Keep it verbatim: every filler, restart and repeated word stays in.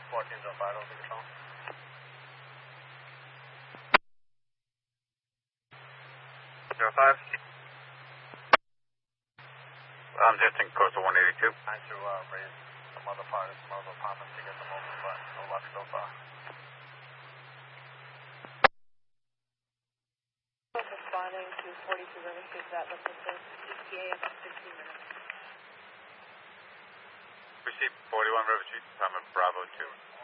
fourteen zero five, over the phone. Zero five. I'm just in coastal one eighty-two. Trying to uh, raise some other part, some other apartments to get them open, but no luck so far. Responding to forty-two River Street, that looks like E T A in about sixteen minutes. Receive forty-one River Street, I'm at Bravo two.